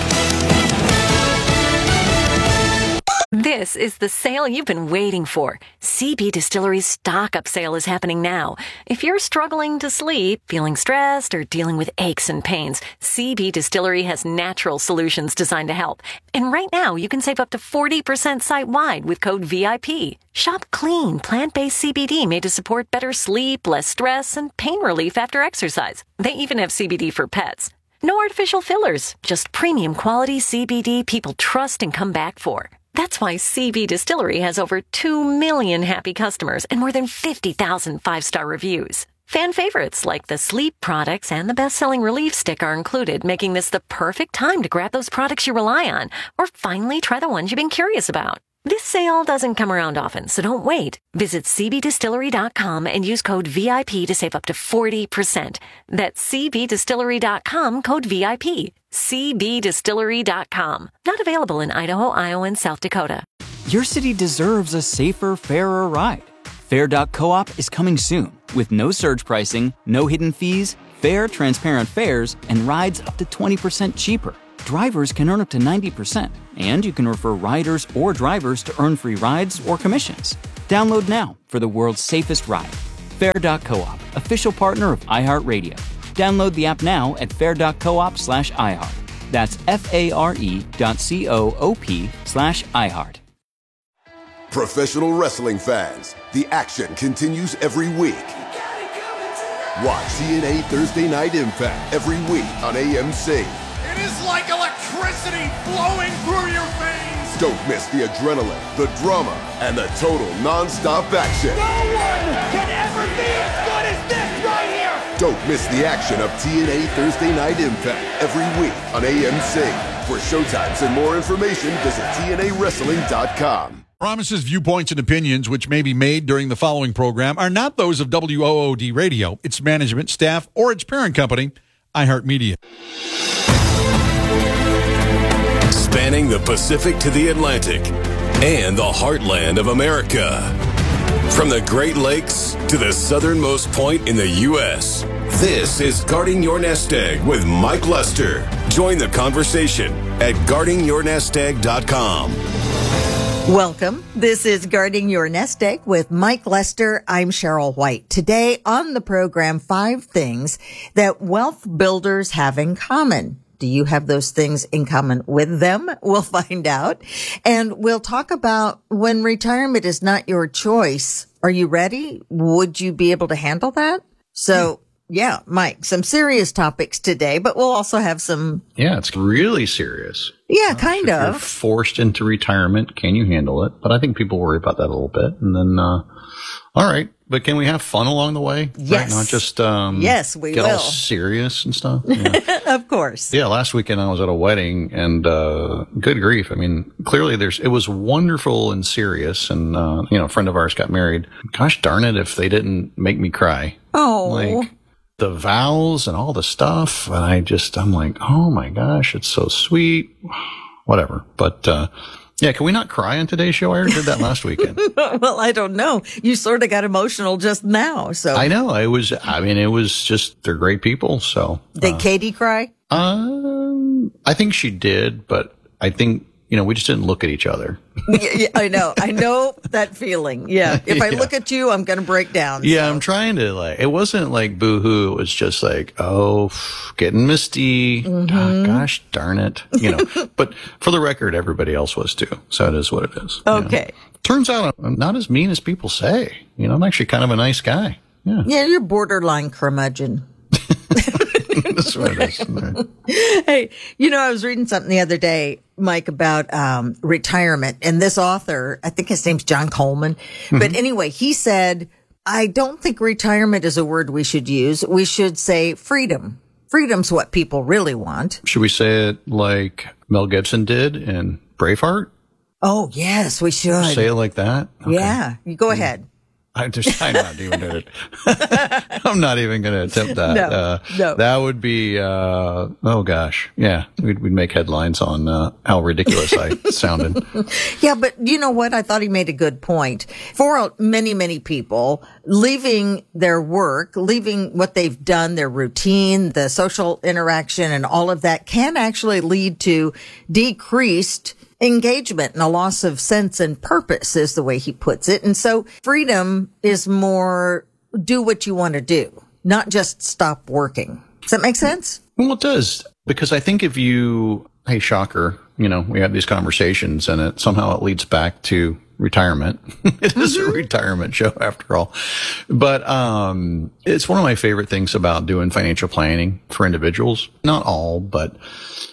This is the sale you've been waiting for. C B Distillery's stock-up sale is happening now. If you're struggling to sleep, feeling stressed, or dealing with aches and pains, C B Distillery has natural solutions designed to help. And right now, you can save up to forty percent site-wide with code V I P. Shop clean, plant-based C B D made to support better sleep, less stress, and pain relief after exercise. They even have C B D for pets. No artificial fillers, just premium quality C B D people trust and come back for. That's why C B Distillery has over two million happy customers and more than fifty thousand five-star reviews. Fan favorites like the sleep products and the best-selling Relief Stick are included, making this the perfect time to grab those products you rely on, or finally try the ones you've been curious about. This sale doesn't come around often, so don't wait. Visit C B distillery dot com and use code V I P to save up to forty percent. That's C B distillery dot com, code V I P. C B distillery dot com. Not available in Idaho, Iowa, and South Dakota. Your city deserves a safer, fairer ride. Fair dot coop is coming soon with no surge pricing, no hidden fees, fair, transparent fares, and rides up to twenty percent cheaper. Drivers can earn up to ninety percent, and you can refer riders or drivers to earn free rides or commissions. Download now for the world's safest ride. Fair dot coop, official partner of iHeartRadio. Download the app now at fair dot coop slash iHeart. That's F-A-R-E dot C-O-O-P slash iHeart. Professional wrestling fans, the action continues every week. Watch T N A Thursday Night Impact every week on A M C. It is like electricity flowing through your veins. Don't miss the adrenaline, the drama, and the total non-stop action. No one can ever be as good as this right here. Don't miss the action of T N A Thursday Night Impact every week on A M C. For showtimes and more information, visit T N A wrestling dot com. Promises, viewpoints, and opinions which may be made during the following program are not those of W O O D Radio, its management, staff, or its parent company, iHeartMedia. Spanning the Pacific to the Atlantic and the heartland of America. From the Great Lakes to the southernmost point in the U S, this is Guarding Your Nest Egg with Mike Lester. Join the conversation at guarding your nest egg dot com. Welcome. This is Guarding Your Nest Egg with Mike Lester. I'm Cheryl White. Today on the program, five things that wealth builders have in common. Do you have those things in common with them? We'll find out. And we'll talk about when retirement is not your choice. Are you ready? Would you be able to handle that? So, yeah, Mike, some serious topics today, but we'll also have some. Yeah, it's really serious. Yeah, kind if of. You're forced into retirement. Can you handle it? But I think people worry about that a little bit. And then, uh, all right. But can we have fun along the way? Yes. Right? Not just, um, yes, we get will. all serious and stuff. Yeah. Of course. Yeah. Last weekend I was at a wedding and, uh, good grief. I mean, clearly there's, it was wonderful and serious. And, uh, you know, a friend of ours got married. Gosh darn it. If they didn't make me cry. Oh. Like, the vows and all the stuff. And I just, I'm like, oh my gosh, it's so sweet. Whatever. But, uh, yeah, can we not cry on today's show? I already did that last weekend. Well, I don't know. You sort of got emotional just now. So I know. I was, I mean, it was just, they're great people. So did uh, Katie cry? Um, I think she did, but I think, you know, we just didn't look at each other. yeah, yeah, I know. I know that feeling. Yeah. If I yeah. look at you, I'm going to break down. Yeah. So. I'm trying to like, it wasn't like boo-hoo. It was just like, oh, getting misty. Mm-hmm. Oh, gosh darn it. You know, but for the record, everybody else was too. So it is what it is. Okay. You know? Turns out I'm not as mean as people say. You know, I'm actually kind of a nice guy. Yeah. Yeah. You're borderline curmudgeon. That's what it is. Hey, you know, I was reading something the other day, Mike, about um, retirement. And this author, I think his name's John Coleman. Mm-hmm. But anyway, he said, I don't think retirement is a word we should use. We should say freedom. Freedom's what people really want. Should we say it like Mel Gibson did in Braveheart? Oh, yes, we should. Say it like that? Okay. Yeah. You go ahead. I just, I'm not even going to, I'm not even going to attempt that. No, uh, no. That would be, uh, oh gosh. Yeah. We'd, we'd make headlines on, uh, how ridiculous I sounded. Yeah. But you know what? I thought he made a good point. For many, many people, leaving their work, leaving what they've done, their routine, the social interaction and all of that can actually lead to decreased engagement and a loss of sense and purpose is the way he puts it. And so freedom is more do what you want to do, not just stop working. Does that make sense? Well, it does. Because I think if you, hey, shocker, you know, we have these conversations and it somehow it leads back to retirement. It is a retirement show after all. But, um, it's one of my favorite things about doing financial planning for individuals. Not all, but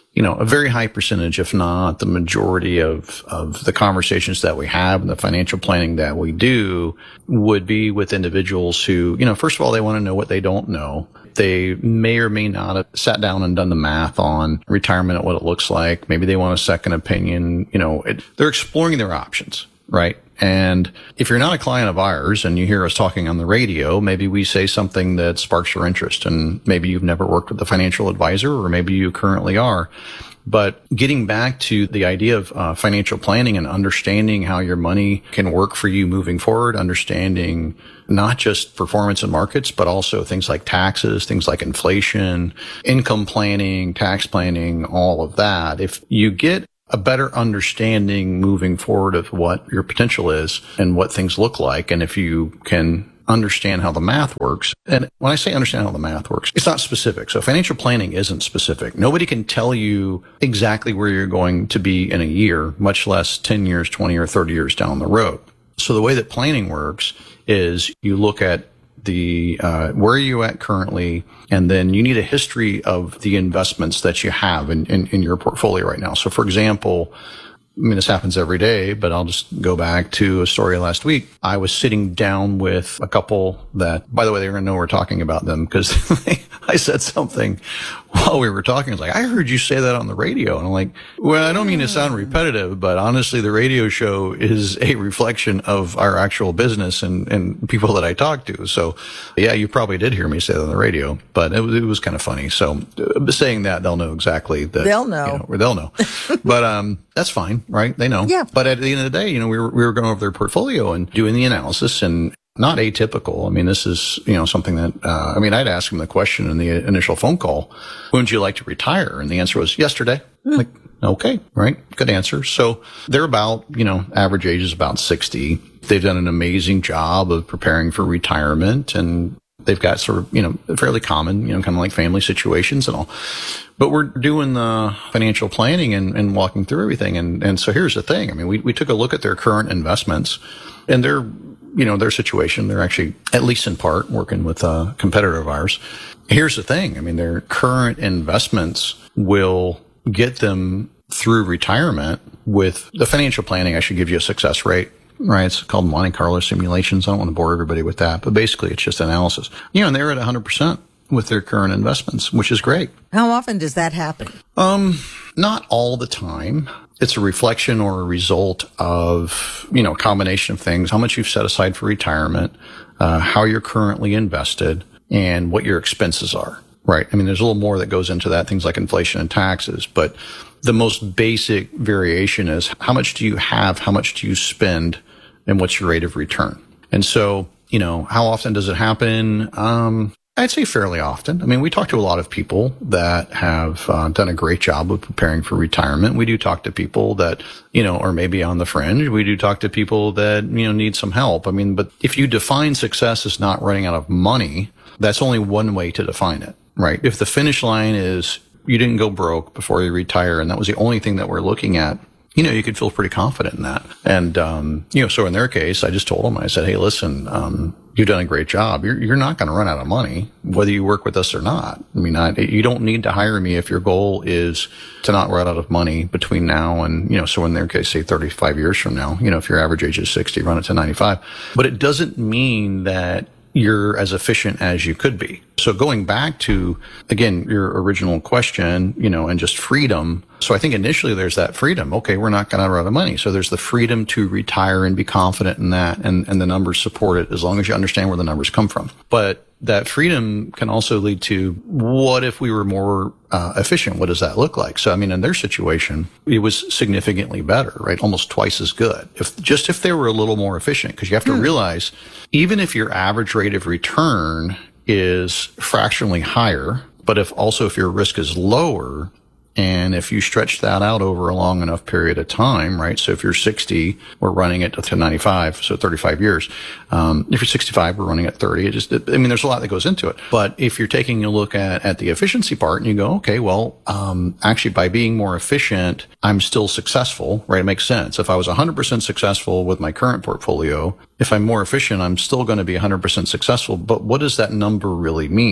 you know, a very high percentage, if not the majority of, of the conversations that we have and the financial planning that we do would be with individuals who, you know, first of all, they want to know what they don't know. They may or may not have sat down and done the math on retirement and what it looks like. Maybe they want a second opinion. You know, it, they're exploring their options, right? And if you're not a client of ours and you hear us talking on the radio, maybe we say something that sparks your interest, and maybe you've never worked with a financial advisor, or maybe you currently are. But getting back to the idea of uh, financial planning and understanding how your money can work for you moving forward, understanding not just performance in markets, but also things like taxes, things like inflation, income planning, tax planning, all of that. If you get a better understanding moving forward of what your potential is and what things look like, and if you can understand how the math works. And when I say understand how the math works, it's not specific. So financial planning isn't specific. Nobody can tell you exactly where you're going to be in a year, much less ten years, twenty or thirty years down the road. So the way that planning works is you look at the uh where are you at currently, and then you need a history of the investments that you have in, in, in your portfolio right now. So for example, I mean, this happens every day, but I'll just go back to a story last week. I was sitting down with a couple that, by the way, they're going to know we're talking about them because I said something while we were talking. I was like, I heard you say that on the radio. And I'm like, well, I don't mean to sound repetitive, but honestly, the radio show is a reflection of our actual business and, and people that I talk to. So yeah, you probably did hear me say that on the radio, but it was, it was kind of funny. So uh, saying that, they'll know exactly that. They'll know. You know, or they'll know. But, um, that's fine, right? They know. Yeah. But at the end of the day, you know, we were, we were going over their portfolio and doing the analysis, and not atypical. I mean, this is, you know, something that, uh, I mean, I'd ask them the question in the initial phone call, when would you like to retire? And the answer was yesterday. Mm. Like, okay, right. Good answer. So they're about, you know, average age is about sixty. They've done an amazing job of preparing for retirement, and they've got sort of, you know, fairly common, you know, kind of like family situations and all. But we're doing the financial planning and, and walking through everything. And, and so here's the thing. I mean, we, we took a look at their current investments and their, you know, their situation. They're actually, at least in part, working with a competitor of ours. Here's the thing. I mean, their current investments will get them through retirement with the financial planning. I should give you a success rate. Right. It's called Monte Carlo simulations. I don't want to bore everybody with that, but basically it's just analysis. You know, and they're at one hundred percent with their current investments, which is great. How often does that happen? Um, not all the time. It's a reflection or a result of, you know, a combination of things, how much you've set aside for retirement, uh, how you're currently invested, and what your expenses are. Right. I mean, there's a little more that goes into that, things like inflation and taxes, but the most basic variation is how much do you have, how much do you spend, and what's your rate of return? And so, you know, how often does it happen? Um, I'd say fairly often. I mean, we talk to a lot of people that have uh, done a great job of preparing for retirement. We do talk to people that, you know, are maybe on the fringe. We do talk to people that, you know, need some help. I mean, but if you define success as not running out of money, that's only one way to define it, right? If the finish line is you didn't go broke before you retire, and that was the only thing that we're looking at, you know, you could feel pretty confident in that. And, um, you know, so in their case, I just told them, I said, hey, listen, um, you've done a great job. You're, you're not going to run out of money, whether you work with us or not. I mean, I, you don't need to hire me if your goal is to not run out of money between now and, you know, so in their case, say thirty-five years from now, you know, if your average age is sixty, run it to ninety-five. But it doesn't mean that you're as efficient as you could be. So going back to, again, your original question, you know, and just freedom. So I think initially there's that freedom. Okay, we're not going to run out of money. So there's the freedom to retire and be confident in that, and, and the numbers support it as long as you understand where the numbers come from. But that freedom can also lead to, what if we were more uh, efficient? What does that look like? So, I mean, in their situation, it was significantly better, right? Almost twice as good. If just if they were a little more efficient, because you have to hmm. realize, even if your average rate of return is fractionally higher, but if also if your risk is lower, and if you stretch that out over a long enough period of time, right? So if you're sixty, we're running it to ninety-five, so thirty-five years. Um, if you're sixty-five, we're running at thirty. It just, it, I mean, there's a lot that goes into it. But if you're taking a look at, at the efficiency part and you go, okay, well, um, actually by being more efficient, I'm still successful, right? It makes sense. If I was one hundred percent successful with my current portfolio, if I'm more efficient, I'm still going to be one hundred percent successful. But what does that number really mean?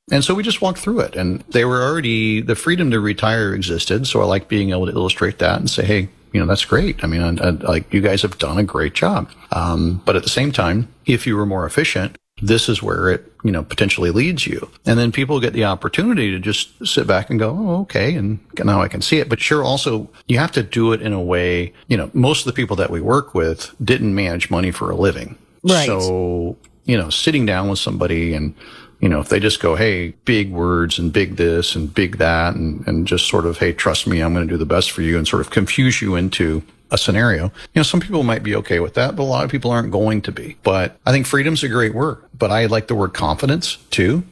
And so we just walked through it, and they were already, the freedom to retire existed. So I like being able to illustrate that and say, hey, you know, that's great. I mean, I, I, like you guys have done a great job. Um, but at the same time, if you were more efficient, this is where it, you know, potentially leads you. And then people get the opportunity to just sit back and go, oh, okay. And now I can see it. But sure, also, you have to do it in a way, you know, most of the people that we work with didn't manage money for a living. Right. So, you know, sitting down with somebody and, you know, if they just go, hey, big words and big this and big that, and, and just sort of, hey, trust me, I'm going to do the best for you, and sort of confuse you into a scenario. You know, some people might be okay with that, but a lot of people aren't going to be. But I think freedom's a great word, but I like the word confidence too.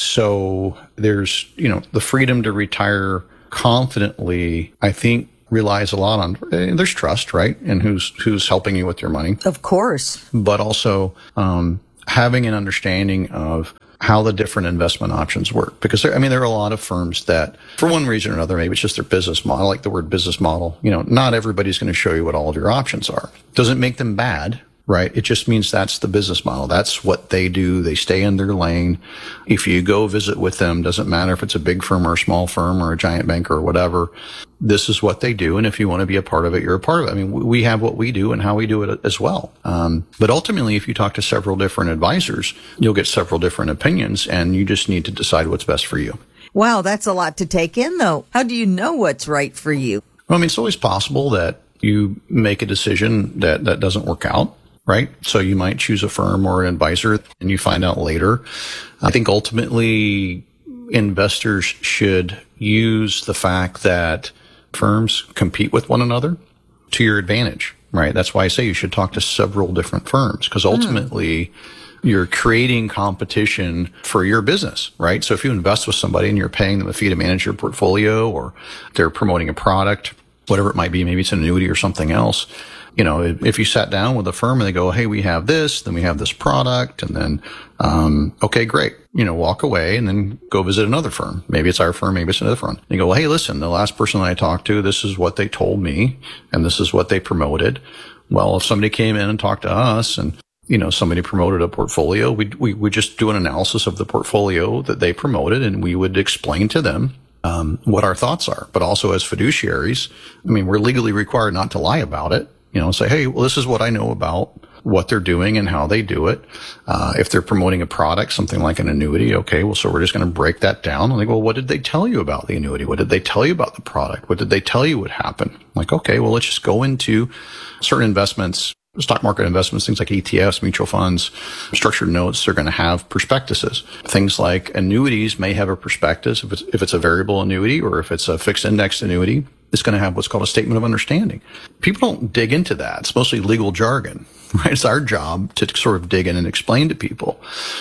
So there's, you know, the freedom to retire confidently, I think, relies a lot on, there's trust, right? And who's, who's helping you with your money. Of course. But also, um, having an understanding of how the different investment options work. Because there, I mean, there are a lot of firms that, for one reason or another, maybe it's just their business model. I like the word business model. You know, not everybody's going to show you what all of your options are. Doesn't make them bad, right? It just means that's the business model. That's what they do. They stay in their lane. If you go visit with them, doesn't matter if it's a big firm or a small firm or a giant bank or whatever, this is what they do. And if you want to be a part of it, you're a part of it. I mean, we have what we do and how we do it as well. Um, but ultimately, if you talk to several different advisors, you'll get several different opinions, and you just need to decide what's best for you. Wow, that's a lot to take in, though. How do you know what's right for you? Well, I mean, it's always possible that you make a decision that, that doesn't work out, right? So you might choose a firm or an advisor, and you find out later. I think ultimately, investors should use the fact that firms compete with one another to your advantage, right? That's why I say you should talk to several different firms, because ultimately mm. you're creating competition for your business, right? So if you invest with somebody and you're paying them a fee to manage your portfolio, or they're promoting a product, whatever it might be, maybe it's an annuity or something else. You know, if you sat down with a firm and they go, hey, we have this, then we have this product, and then, um, okay, great. You know, walk away and then go visit another firm. Maybe it's our firm, maybe it's another firm. And you go, well, hey, listen, the last person I talked to, this is what they told me, and this is what they promoted. Well, if somebody came in and talked to us and, you know, somebody promoted a portfolio, we we would just do an analysis of the portfolio that they promoted, and we would explain to them um, what our thoughts are. But also as fiduciaries, I mean, we're legally required not to lie about it. You know, say, hey, well, this is what I know about what they're doing and how they do it. Uh, if they're promoting a product, something like an annuity, okay, well, so we're just going to break that down. And they go, well, what did they tell you about the annuity? What did they tell you about the product? What did they tell you would happen? Like, okay, well, let's just go into certain investments, stock market investments, things like E T Fs, mutual funds, structured notes. They're going to have prospectuses. Things like annuities may have a prospectus if it's, if it's a variable annuity, or if it's a fixed indexed annuity. It's going to have what's called a statement of understanding. People don't dig into that. It's mostly legal jargon, right? It's our job to sort of dig in and explain to people.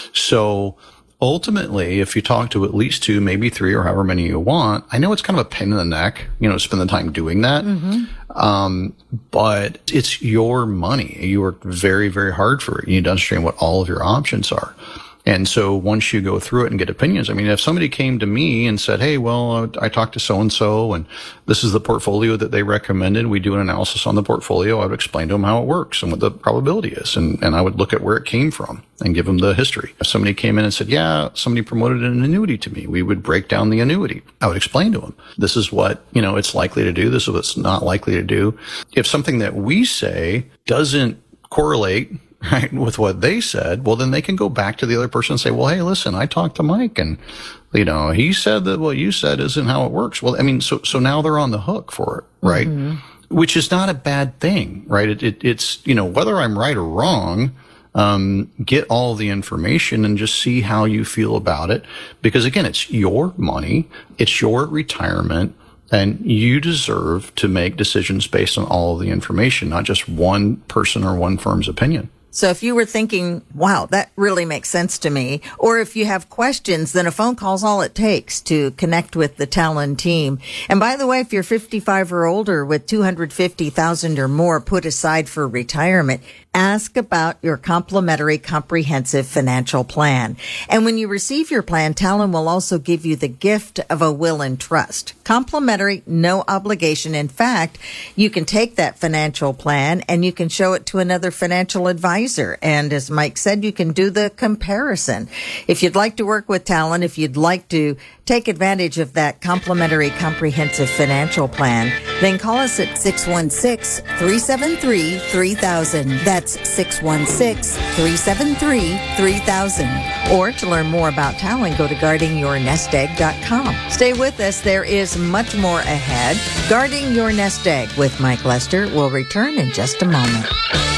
So ultimately, if you talk to at least two, maybe three, or however many you want, I know it's kind of a pain in the neck, you know, to spend the time doing that. Mm-hmm. Um, but it's your money. You work very, very hard for it. You need to understand what all of your options are. And so once you go through it and get opinions, I mean, if somebody came to me and said, hey, well, I talked to so-and-so and this is the portfolio that they recommended, we do an analysis on the portfolio, I would explain to them how it works and what the probability is. And, and I would look at where it came from and give them the history. If somebody came in and said, yeah, somebody promoted an annuity to me, we would break down the annuity. I would explain to them, this is what, you know, it's likely to do. This is what it's not likely to do. If something that we say doesn't correlate right, with what they said, well, then they can go back to the other person and say, well, hey, listen, I talked to Mike and, you know, he said that what you said isn't how it works. Well, I mean, so, so now they're on the hook for it, right? Mm-hmm. Which is not a bad thing, right? It, it, it's, you know, whether I'm right or wrong, um, get all the information and just see how you feel about it. Because again, it's your money. It's your retirement. And you deserve to make decisions based on all of the information, not just one person or one firm's opinion. So if you were thinking, wow, that really makes sense to me, or if you have questions, then a phone call's all it takes to connect with the Talon team. And by the way, if you're fifty-five or older with two hundred fifty thousand dollars or more put aside for retirement, Ask about your complimentary comprehensive financial plan. And when you receive your plan, Talon will also give you the gift of a will and trust. Complimentary, no obligation. In fact, you can take that financial plan and you can show it to another financial advisor. And as Mike said, you can do the comparison. If you'd like to work with Talon, if you'd like to take advantage of that complimentary comprehensive financial plan, then call us at six one six, three seven three, three thousand. That's six one six, three seven three, three thousand. Or to learn more about Talon, go to guarding your nest egg dot com. Stay with us. There is much more ahead. Guarding Your Nest Egg with Mike Lester will return in just a moment.